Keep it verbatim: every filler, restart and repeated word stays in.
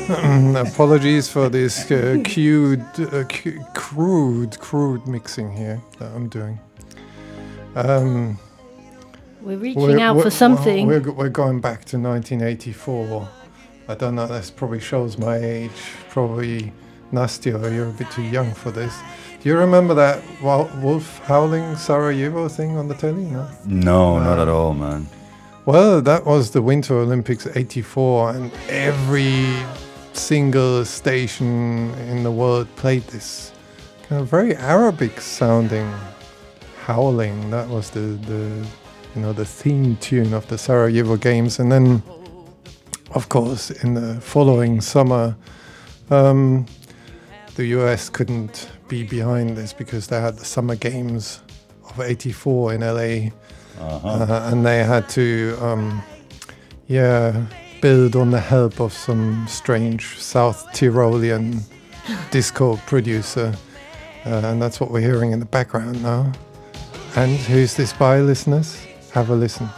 Apologies for this uh, crude, uh, cu- crude, crude mixing here that I'm doing. Um, we're reaching we're, out we're, for something. We're, we're going back to nineteen eighty-four. I don't know, that probably shows my age. Probably, Nastya, you're a bit too young for this. Do you remember that wolf howling Sarajevo thing on the telly? No, no uh, not at all, man. Well, that was the Winter Olympics eighty-four, and every single station in the world played this kind of very Arabic sounding howling. That was the, the you know the theme tune of the Sarajevo Games. And then, of course, in the following summer, um, the U S couldn't be behind this because they had the Summer Games of eighty-four in L A. Uh-huh. Uh, and they had to, um, yeah, build on the help of some strange South Tyrolean disco producer. Uh, and that's what we're hearing in the background now. And who's this by, listeners? Have a listen.